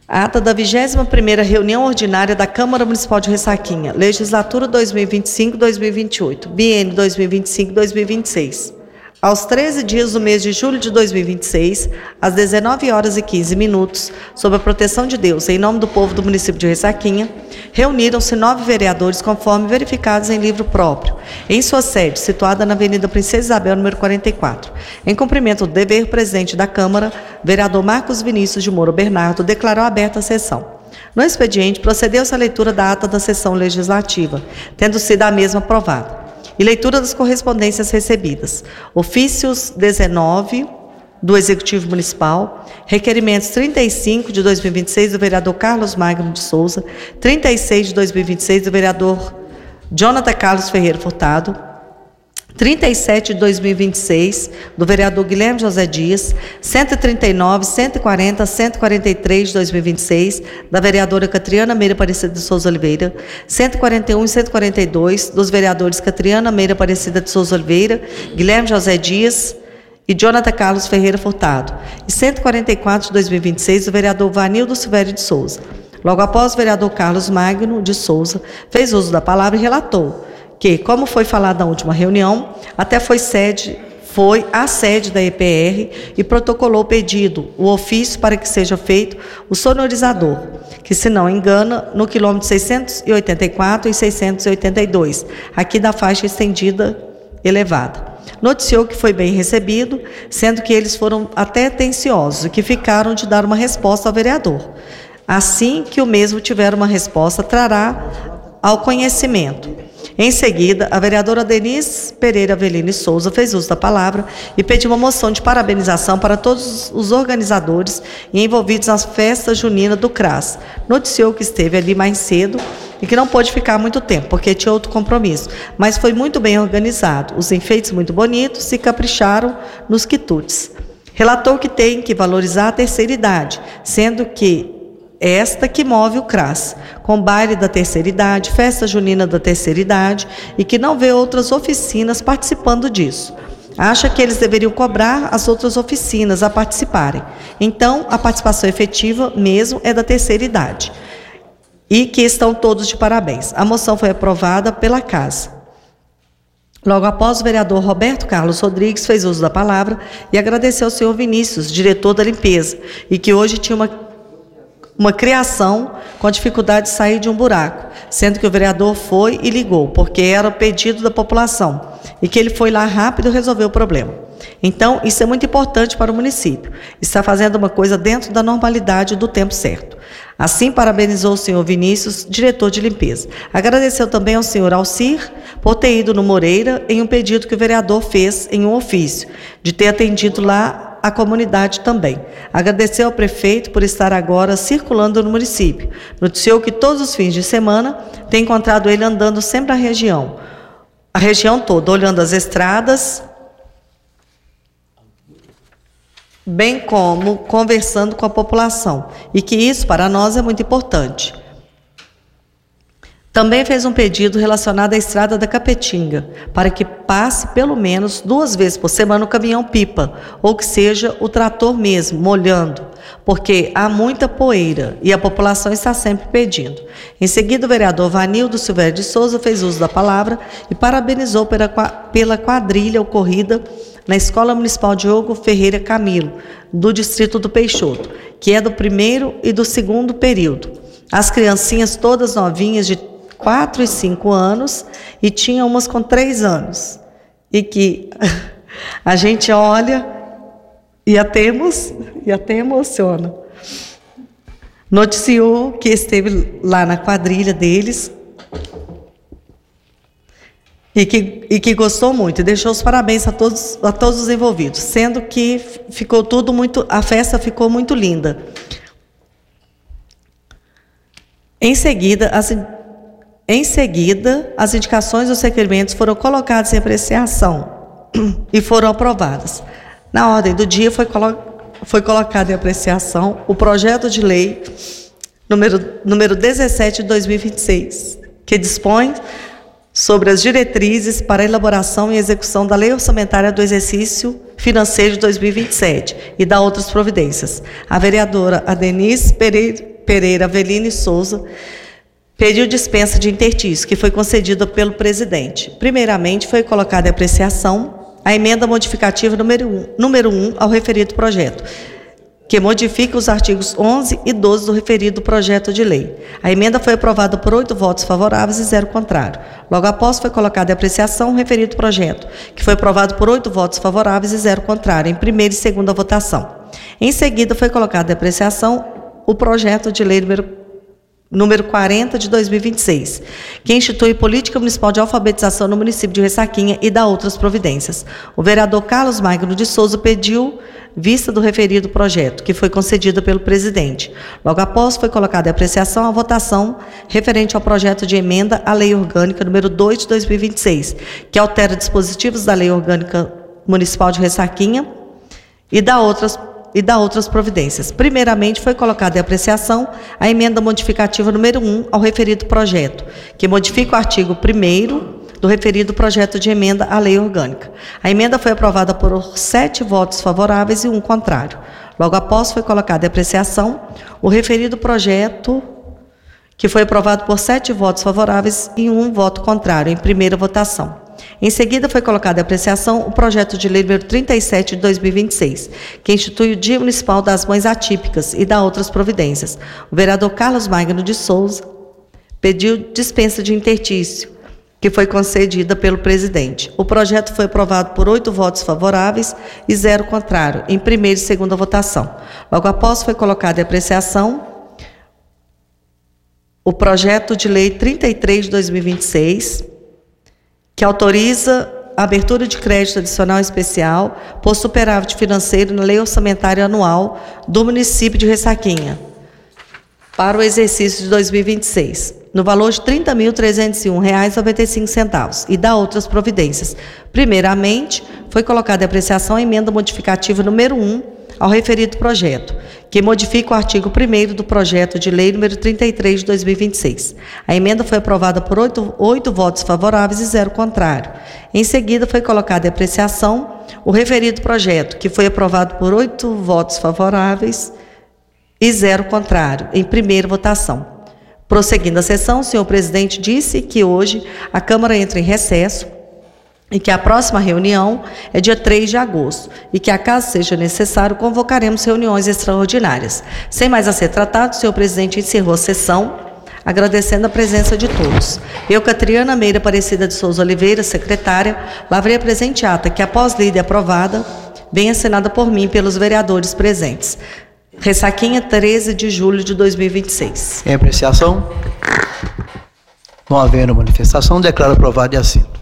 Ata da 21ª reunião ordinária da Câmara Municipal de Ressaquinha, legislatura 2025-2028, biênio 2025-2026. Aos 13 dias do mês de julho de 2026, às 19h15, sob a proteção de Deus, em nome do povo do município de Ressaquinha, reuniram-se 9 vereadores, conforme verificados em livro próprio, em sua sede, situada na Avenida Princesa Isabel, número 44. Em cumprimento do dever, o presidente da Câmara, vereador Marcos Vinícius de Moura Bernardo, declarou aberta a sessão. No expediente, procedeu-se à leitura da ata da sessão legislativa, tendo sido a mesma aprovada, e leitura das correspondências recebidas. Ofícios 19 do Executivo Municipal, requerimentos 35 de 2026 do vereador Carlos Magno de Souza, 36 de 2026 do vereador Jonathan Carlos Ferreira Furtado, 37 de 2026 do vereador Guilherme José Dias, 139, 140, 143 de 2026 da vereadora Catriana Meira Aparecida de Souza Oliveira, 141 e 142 dos vereadores Catriana Meira Aparecida de Souza Oliveira, Guilherme José Dias e Jonathan Carlos Ferreira Furtado, e 144 de 2026 do vereador Vanildo Silvério de Souza. Logo após, o vereador Carlos Magno de Souza fez uso da palavra e relatou que, como foi falado na última reunião, até foi a sede da EPR e protocolou o pedido, o ofício para que seja feito o sonorizador, que, se não engana, no quilômetro 684 e 682, aqui da faixa estendida elevada. Noticiou que foi bem recebido, sendo que eles foram até atenciosos e que ficaram de dar uma resposta ao vereador. Assim que o mesmo tiver uma resposta, trará ao conhecimento. Em seguida, a vereadora Denise Pereira Avelino Souza fez uso da palavra e pediu uma moção de parabenização para todos os organizadores e envolvidos nas festas juninas do CRAS. Noticiou que esteve ali mais cedo e que não pôde ficar muito tempo, porque tinha outro compromisso, mas foi muito bem organizado, os enfeites muito bonitos e capricharam nos quitutes. Relatou que tem que valorizar a terceira idade, sendo que esta que move o CRAS, com baile da terceira idade, festa junina da terceira idade, e que não vê outras oficinas participando disso. Acha que eles deveriam cobrar as outras oficinas a participarem. Então, a participação efetiva mesmo é da terceira idade. E que estão todos de parabéns. A moção foi aprovada pela Casa. Logo após, o vereador Roberto Carlos Rodrigues fez uso da palavra e agradeceu ao senhor Vinícius, diretor da limpeza, e que hoje tinha uma criação com dificuldade de sair de um buraco, sendo que o vereador foi e ligou, porque era o pedido da população, e que ele foi lá rápido e resolveu o problema. Então, isso é muito importante para o município, está fazendo uma coisa dentro da normalidade do tempo certo. Assim, parabenizou o senhor Vinícius, diretor de limpeza. Agradeceu também ao senhor Alcir por ter ido no Moreira em um pedido que o vereador fez em um ofício, de ter atendido lá a comunidade também. Agradeceu ao prefeito por estar agora circulando no município. Noticiou que todos os fins de semana tem encontrado ele andando sempre na região, a região toda, olhando as estradas, bem como conversando com a população, e que isso para nós é muito importante. Também fez um pedido relacionado à estrada da Capetinga, para que passe pelo menos 2 vezes por semana o caminhão-pipa, ou que seja o trator mesmo, molhando, porque há muita poeira e a população está sempre pedindo. Em seguida, o vereador Vanildo Silvério de Souza fez uso da palavra e parabenizou pela quadrilha ocorrida na Escola Municipal Diogo Ferreira Camilo, do Distrito do Peixoto, que é do 1º e do 2º período. As criancinhas todas novinhas de 4 e 5 anos, e tinha umas com 3 anos, e que a gente olha e até emociona. Noticiou que esteve lá na quadrilha deles e que gostou muito, e deixou os parabéns a todos os envolvidos, sendo que ficou a festa ficou muito linda. Em seguida, as indicações dos requerimentos foram colocadas em apreciação e foram aprovadas. Na ordem do dia foi colocado em apreciação o projeto de lei número 17 de 2026, que dispõe sobre as diretrizes para a elaboração e execução da Lei Orçamentária do Exercício Financeiro de 2027 e da outras providências. A vereadora Denise Pereira Pereira Avelino e Souza pediu dispensa de interstício, que foi concedida pelo presidente. Primeiramente, foi colocada em apreciação a emenda modificativa número 1 ao referido projeto, que modifica os artigos 11 e 12 do referido projeto de lei. A emenda foi aprovada por 8 votos favoráveis e 0 contrário. Logo após, foi colocado em apreciação o referido projeto, que foi aprovado por 8 votos favoráveis e 0 contrário, em primeira e segunda votação. Em seguida, foi colocado em apreciação o projeto de lei número 40 de 2026, que institui política municipal de alfabetização no município de Ressaquinha e dá outras providências. O vereador Carlos Magno de Souza pediu vista do referido projeto, que foi concedida pelo presidente. Logo após, foi colocada em apreciação a votação referente ao projeto de emenda à Lei Orgânica número 2 de 2026, que altera dispositivos da Lei Orgânica Municipal de Ressaquinha e dá outras providências. Primeiramente, foi colocada em apreciação a emenda modificativa número 1 ao referido projeto, que modifica o artigo 1º do referido projeto de emenda à lei orgânica. A emenda foi aprovada por 7 votos favoráveis e 1 contrário. Logo após, foi colocada em apreciação o referido projeto, que foi aprovado por 7 votos favoráveis e 1 voto contrário, em primeira votação. Em seguida, foi colocado em apreciação o projeto de lei número 37 de 2026, que institui o Dia Municipal das Mães Atípicas e dá outras providências. O vereador Carlos Magno de Souza pediu dispensa de interstício, que foi concedida pelo presidente. O projeto foi aprovado por 8 votos favoráveis e 0 contrário, em primeira e segunda votação. Logo após, foi colocado em apreciação o projeto de lei 33 de 2026, que autoriza a abertura de crédito adicional especial por superávit financeiro na lei orçamentária anual do município de Ressaquinha para o exercício de 2026, no valor de R$ 30.301,95 e dá outras providências. Primeiramente, foi colocada em apreciação a emenda modificativa número 1 ao referido projeto, que modifica o artigo 1º do projeto de lei número 33 de 2026. A emenda foi aprovada por 8 votos favoráveis e 0 contrário. Em seguida, foi colocado em apreciação o referido projeto, que foi aprovado por 8 votos favoráveis e 0 contrário, em primeira votação. Prosseguindo a sessão, o senhor presidente disse que hoje a Câmara entra em recesso e que a próxima reunião é dia 3 de agosto e que, acaso seja necessário, convocaremos reuniões extraordinárias. Sem mais a ser tratado, o senhor presidente encerrou a sessão, agradecendo a presença de todos. Eu, Catriana Meira Aparecida de Souza Oliveira, secretária, lavrei a presente ata que, após lida e aprovada, vem assinada por mim e pelos vereadores presentes. Ressaquinha, 13 de julho de 2026. Em apreciação? Não havendo manifestação, declaro aprovado e assino.